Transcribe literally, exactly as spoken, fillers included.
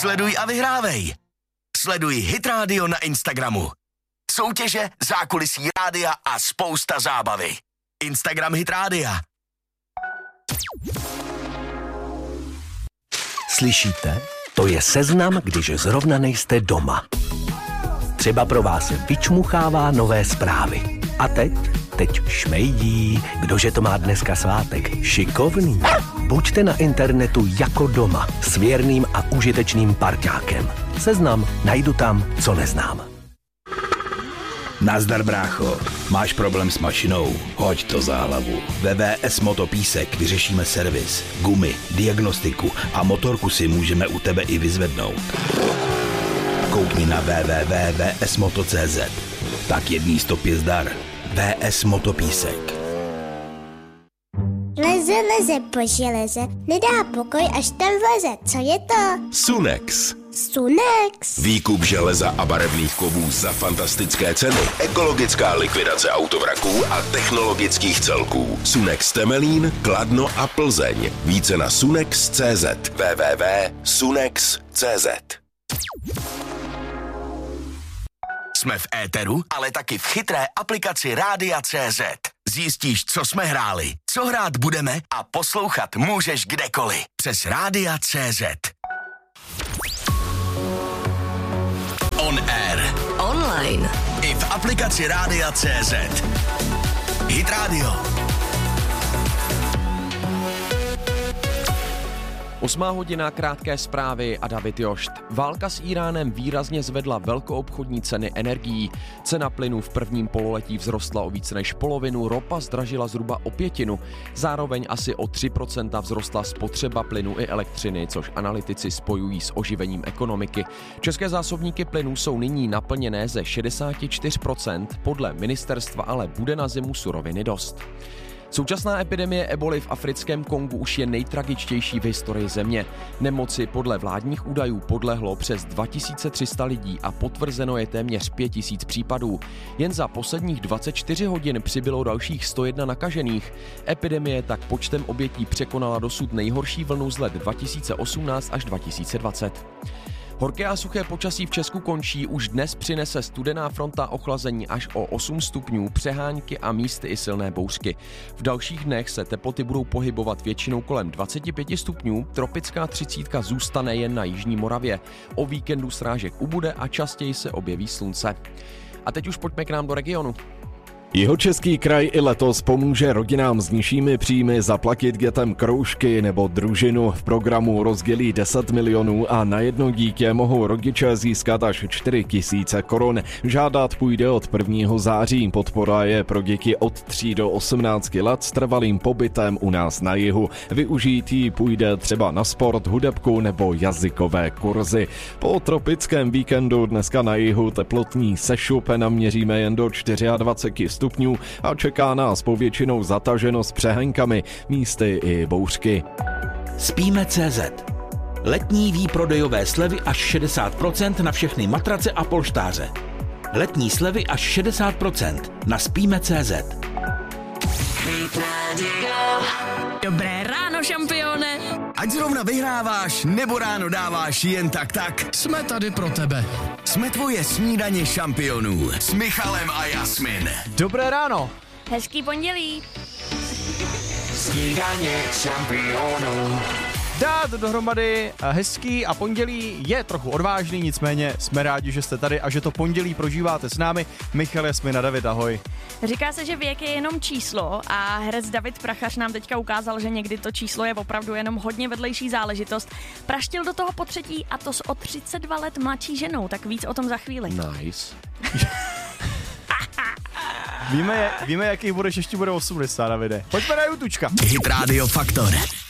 Sleduj a vyhrávej. Sleduj Hit Radio na Instagramu. Soutěže, zákulisí rádia a spousta zábavy. Instagram Hit Rádia. Slyšíte? To je seznam, když zrovna nejste doma. Třeba pro vás vyčmuchává nové zprávy. A teď? Teď šmejdí. Kdože to má dneska svátek? Šikovný. Buďte na internetu jako doma s věrným a užitečným parťákem. Seznam, najdu tam, co neznám. Nazdar, brácho. Máš problém s mašinou? Hoď to za hlavu. V W S Motopísek vyřešíme servis, gumy, diagnostiku a motorku si můžeme u tebe i vyzvednout. Koukni na w w w tečka v s moto tečka c z. Tak jedný stopě zdar. V S Motopísek. Leze, leze po železe, nedá pokoj, až tam vleze. Co je to? Sunex. Sunex. Výkup železa a barevných kovů za fantastické ceny. Ekologická likvidace autovraků a technologických celků. Sunex Temelín, Kladno a Plzeň. Více na sunex tečka c z. w w w tečka sunex tečka c z. Jsme v éteru, ale taky v chytré aplikaci Rádia tečka cé zet. Zjistíš, co jsme hráli, co hrát budeme a poslouchat můžeš kdekoliv. Přes Rádia tečka cé zet. On air. Online. I v aplikaci Rádia tečka cé zet. Hit Radio. Osmá hodina, krátké zprávy a David Jošt. Válka s Íránem výrazně zvedla velkoobchodní ceny energií. Cena plynu v prvním pololetí vzrostla o více než polovinu, ropa zdražila zhruba o pětinu. Zároveň asi o tři procenta vzrostla spotřeba plynu i elektřiny, což analytici spojují s oživením ekonomiky. České zásobníky plynu jsou nyní naplněné ze šedesát čtyři procent, podle ministerstva ale bude na zimu suroviny dost. Současná epidemie eboly v africkém Kongu už je nejtragičtější v historii země. Nemoci podle vládních údajů podlehlo přes dva tisíce tři sta lidí a potvrzeno je téměř pět tisíc případů. Jen za posledních dvacet čtyři hodin přibylo dalších sto jedna nakažených. Epidemie tak počtem obětí překonala dosud nejhorší vlnu z let dva tisíce osmnáct až dva tisíce dvacet. Horké a suché počasí v Česku končí, už dnes přinese studená fronta ochlazení až o osm stupňů, přehánky a místy i silné bouřky. V dalších dnech se teploty budou pohybovat většinou kolem dvacet pět stupňů, tropická třicítka zůstane jen na jižní Moravě. O víkendu srážek ubude a častěji se objeví slunce. A teď už pojďme k nám do regionu. Jihočeský kraj i letos pomůže rodinám s nižšími příjmy zaplatit dětem kroužky nebo družinu. V programu rozdělí deset milionů a na jedno dítě mohou rodiče získat až čtyři tisíce korun. Žádat půjde od prvního září. Podpora je pro děti od tří do osmnácti let s trvalým pobytem u nás na jihu. Využít ji půjde třeba na sport, hudebku nebo jazykové kurzy. Po tropickém víkendu dneska na jihu teplotní sešup naměříme jen do dvacet čtyři stupňů a čeká nás povětšinou zataženo s přehánkami, místy i bouřky. Spíme tečka cé zet. Letní výprodejové slevy až šedesát procent na všechny matrace a polštáře. Letní slevy až šedesát procent na spíme tečka cé zet. Dobré ráno, šampione! Ať zrovna vyhráváš, nebo ráno dáváš jen tak tak. Jsme tady pro tebe. Jsme tvoje snídaně šampionů s Michalem a Jasmin. Dobré ráno. Hezký pondělí. Snídaně šampionů. Dát dohromady hezký a pondělí je trochu odvážný, nicméně jsme rádi, že jste tady a že to pondělí prožíváte s námi. Michal, Jasmin a David, ahoj. Říká se, že věk je jenom číslo a herec David Prachař nám teďka ukázal, že někdy to číslo je opravdu jenom hodně vedlejší záležitost. Praštil do toho po třetí a to s o třicet dva let mladší ženou, tak víc o tom za chvíli. Nice. Víme, víme, jakých budeš, ještě bude osmdesát, Davide. Pojďme na YouTučka. Hit Radio Faktor.